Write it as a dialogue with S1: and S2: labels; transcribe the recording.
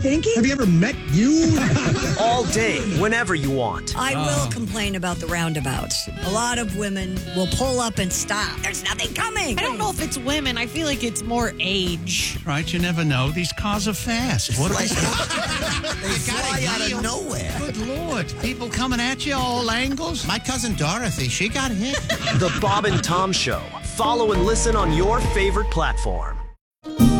S1: stinky?
S2: Have you ever met you?
S3: All day, whenever you want.
S1: I will complain about the roundabouts. A lot of women will pull up and stop. There's nothing coming.
S4: I don't know if it's women. I feel like it's more age.
S5: Right, you never know. These cars are fast. What
S6: They fly out of nowhere.
S5: Good Lord. People coming at you all angles.
S6: My cousin Dorothy, she got hit.
S3: The Bob and Tom Show. Follow and listen on your favorite platform.